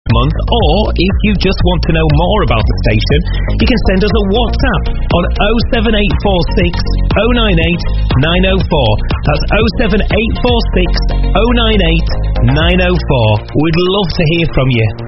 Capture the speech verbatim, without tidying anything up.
month, or if you just want to know more about the station, you can send us a WhatsApp on oh seven eight four six, oh nine eight, nine oh four. That's oh seven eight four six, oh nine eight, nine oh four. We'd love to hear from you.